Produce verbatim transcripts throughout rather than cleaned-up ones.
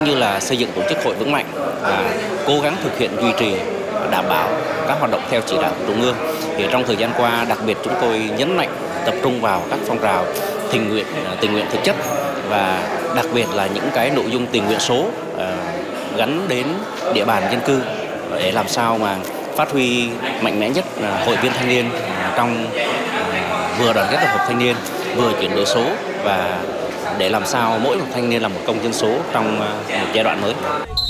Như là xây dựng tổ chức hội vững mạnh và cố gắng thực hiện duy trì đảm bảo các hoạt động theo chỉ đạo của Trung ương. Thì trong thời gian qua, đặc biệt chúng tôi nhấn mạnh tập trung vào các phong trào tình nguyện tình nguyện thực chất và đặc biệt là những cái nội dung tình nguyện số uh, gắn đến địa bàn dân cư để làm sao mà phát huy mạnh mẽ nhất uh, hội viên thanh niên uh, trong uh, vừa đoàn kết tập hợp thanh niên, vừa chuyển đổi số và để làm sao mỗi một thanh niên là một công dân số trong một giai đoạn mới.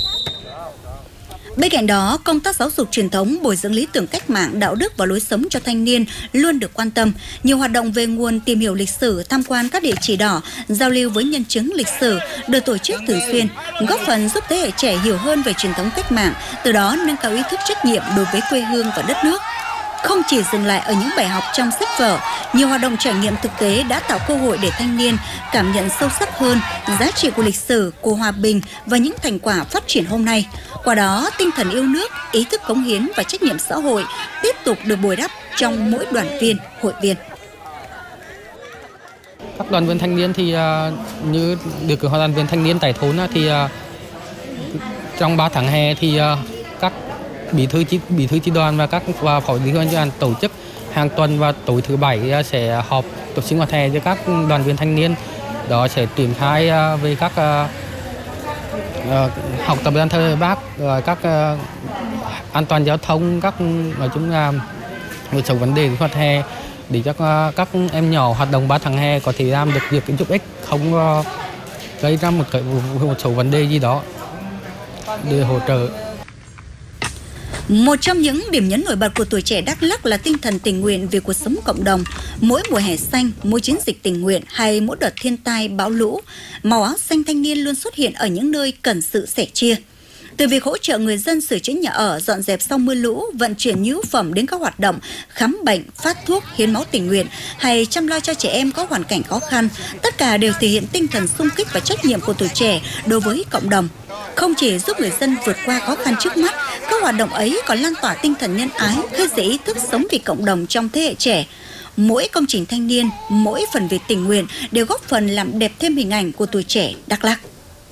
Bên cạnh đó, công tác giáo dục truyền thống, bồi dưỡng lý tưởng cách mạng, đạo đức và lối sống cho thanh niên luôn được quan tâm. Nhiều hoạt động về nguồn tìm hiểu lịch sử, tham quan các địa chỉ đỏ, giao lưu với nhân chứng lịch sử được tổ chức thường xuyên, góp phần giúp thế hệ trẻ hiểu hơn về truyền thống cách mạng, từ đó nâng cao ý thức trách nhiệm đối với quê hương và đất nước. Không chỉ dừng lại ở những bài học trong sách vở, nhiều hoạt động trải nghiệm thực tế đã tạo cơ hội để thanh niên cảm nhận sâu sắc hơn giá trị của lịch sử, của hòa bình và những thành quả phát triển hôm nay. Qua đó, tinh thần yêu nước, ý thức cống hiến và trách nhiệm xã hội tiếp tục được bồi đắp trong mỗi đoàn viên, hội viên. Các đoàn viên thanh niên thì uh, như được cử đoàn viên thanh niên tại thôn uh, thì uh, trong ba tháng hè thì uh, các bí thư chi bí thư chi đoàn và các và phó bí thư chi đoàn tổ chức hàng tuần và tối thứ bảy sẽ họp tổ sinh hoạt hè cho các đoàn viên thanh niên. Đó sẽ triển khai về các uh, uh, học tập gian thơ bác, rồi các uh, an toàn giao thông, các nói chung là một số vấn đề sinh hoạt hè để cho uh, các em nhỏ hoạt động ba tháng hè có thể làm được việc giúp ích, không uh, gây ra một cái một số vấn đề gì đó để hỗ trợ. Một trong những điểm nhấn nổi bật của tuổi trẻ Đắk Lắk là tinh thần tình nguyện vì cuộc sống cộng đồng. Mỗi mùa hè xanh, mỗi chiến dịch tình nguyện hay mỗi đợt thiên tai, bão lũ, màu áo xanh thanh niên luôn xuất hiện ở những nơi cần sự sẻ chia. Từ việc hỗ trợ người dân sửa chữa nhà ở, dọn dẹp sau mưa lũ, vận chuyển nhu yếu phẩm đến các hoạt động khám bệnh, phát thuốc, hiến máu tình nguyện hay chăm lo cho trẻ em có hoàn cảnh khó khăn, tất cả đều thể hiện tinh thần xung kích và trách nhiệm của tuổi trẻ đối với cộng đồng. Không chỉ giúp người dân vượt qua khó khăn trước mắt, các hoạt động ấy còn lan tỏa tinh thần nhân ái, khơi dậy ý thức sống vì cộng đồng trong thế hệ trẻ. Mỗi công trình thanh niên, mỗi phần việc tình nguyện đều góp phần làm đẹp thêm hình ảnh của tuổi trẻ Đắk Lắk.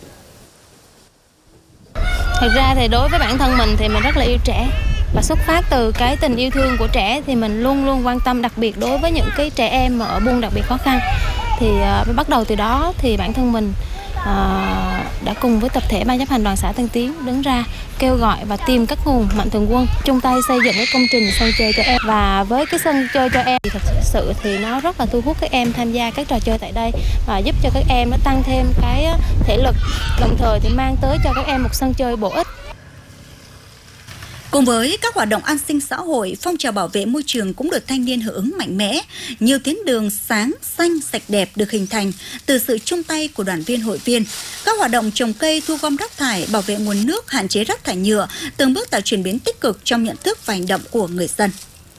Thực ra thì đối với bản thân mình thì mình rất là yêu trẻ, và xuất phát từ cái tình yêu thương của trẻ thì mình luôn luôn quan tâm, đặc biệt đối với những cái trẻ em mà ở vùng đặc biệt khó khăn. Thì uh, bắt đầu từ đó thì bản thân mình uh, đã cùng với tập thể ban chấp hành đoàn xã Tân Tiến đứng ra kêu gọi và tìm các nguồn mạnh thường quân chung tay xây dựng cái công trình sân chơi cho em. Và với cái sân chơi cho em thì thật sự thì nó rất là thu hút các em tham gia các trò chơi tại đây và giúp cho các em nó tăng thêm cái thể lực, đồng thời thì mang tới cho các em một sân chơi bổ ích. Cùng với các hoạt động an sinh xã hội, phong trào bảo vệ môi trường cũng được thanh niên hưởng ứng mạnh mẽ. Nhiều tuyến đường sáng, xanh, sạch đẹp được hình thành từ sự chung tay của đoàn viên hội viên. Các hoạt động trồng cây, thu gom rác thải, bảo vệ nguồn nước, hạn chế rác thải nhựa, từng bước tạo chuyển biến tích cực trong nhận thức và hành động của người dân.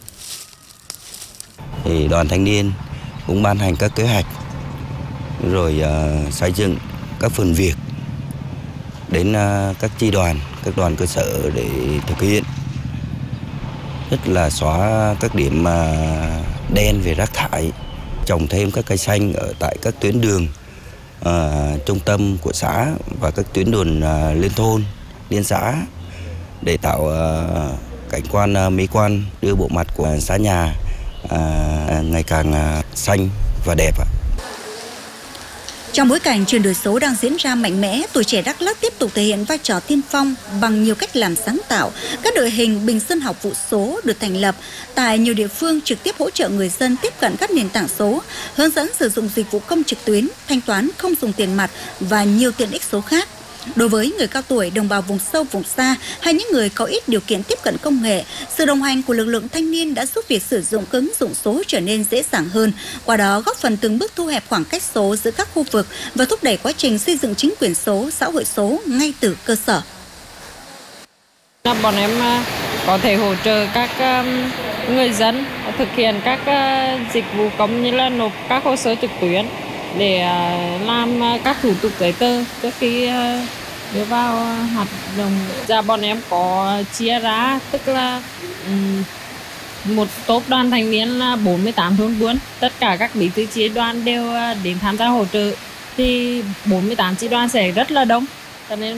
Thì đoàn thanh niên cũng ban hành các kế hoạch, rồi uh, xây dựng các phần việc đến uh, các chi đoàn, các đoàn cơ sở để thực hiện, nhất là xóa các điểm uh, đen về rác thải, trồng thêm các cây xanh ở tại các tuyến đường uh, trung tâm của xã và các tuyến đường uh, liên thôn, liên xã để tạo uh, cảnh quan uh, mỹ quan, đưa bộ mặt của xã nhà uh, ngày càng uh, xanh và đẹp. Trong bối cảnh chuyển đổi số đang diễn ra mạnh mẽ, tuổi trẻ Đắk Lắk tiếp tục thể hiện vai trò tiên phong bằng nhiều cách làm sáng tạo. Các đội hình Bình Sơn học vụ số được thành lập tại nhiều địa phương, trực tiếp hỗ trợ người dân tiếp cận các nền tảng số, hướng dẫn sử dụng dịch vụ công trực tuyến, thanh toán không dùng tiền mặt và nhiều tiện ích số khác. Đối với người cao tuổi, đồng bào vùng sâu, vùng xa hay những người có ít điều kiện tiếp cận công nghệ, sự đồng hành của lực lượng thanh niên đã giúp việc sử dụng ứng dụng số trở nên dễ dàng hơn, qua đó góp phần từng bước thu hẹp khoảng cách số giữa các khu vực và thúc đẩy quá trình xây dựng chính quyền số, xã hội số ngay từ cơ sở. Bọn em có thể hỗ trợ các người dân thực hiện các dịch vụ công như là nộp các hồ sơ trực tuyến để làm các thủ tục giấy tờ trước khi đưa vào hoạt động. Dạ, bọn em có chia ra, tức là một tốp đoàn thanh niên là bốn mươi tám thôn buôn, tất cả các bí thư chi đoàn đều đến tham gia hỗ trợ, thì bốn mươi tám chi đoàn sẽ rất là đông, cho nên